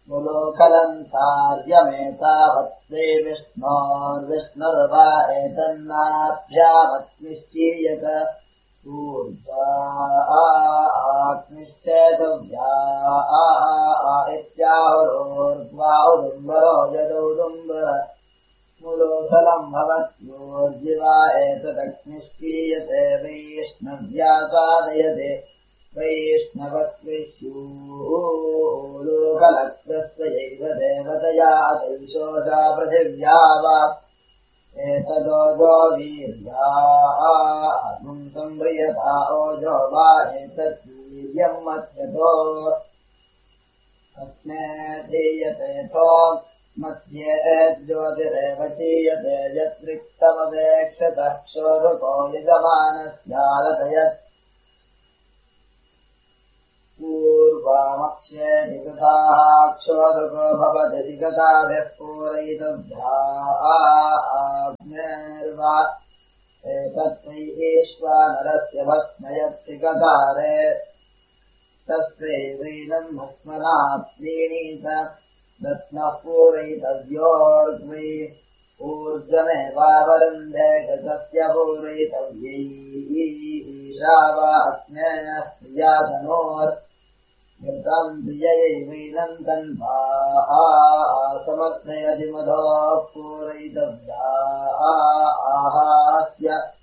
मुलोकलन्तार्यमेतावत्ते विष्णोर्विष्णुर्वा एतन्नाभ्यामग्निश्चीयत ऊर्जा आग्निश्चेतव्या इत्याहुरोर्द्वाहुरुम्बरो यदौदुम्बर मुलोकलम् भवत्योर्जिवा एतदग्निश्चीयते वैष्णव्या साधयते वैष्णवत्विष्यूलोकलक्ष्यस्यैव देवतया दैशोषा पृथिव्या वा एतदोजो वीर्या आत्मं संव्रियता ओजो वा एतद्वीर्यं मध्यतो अस्मे धीयतेऽथो मध्ये ज्योतिरेव चीयते यत्रिक्तमवेक्षतः क्षोभको यजमानस्यालतयत् पूर्वामक्षेऽधिगताः क्षोधको भवदधिगताभिः पूरयितव्याग्नेर्वा एतस्मै ईश्वानरस्य भस्मयत्सिगतारे तस्यैवैनं भस्मना प्रीणीत रत्नः पूरयितव्योर्ग्वै ऊर्जमेवावरुन्धे गतस्य पूरयितव्यै वा अग्नेः प्रियाधनोर्गतम् प्रियैवैनं तन्वा समग्नयति मधोः पूरयितव्या आहास्य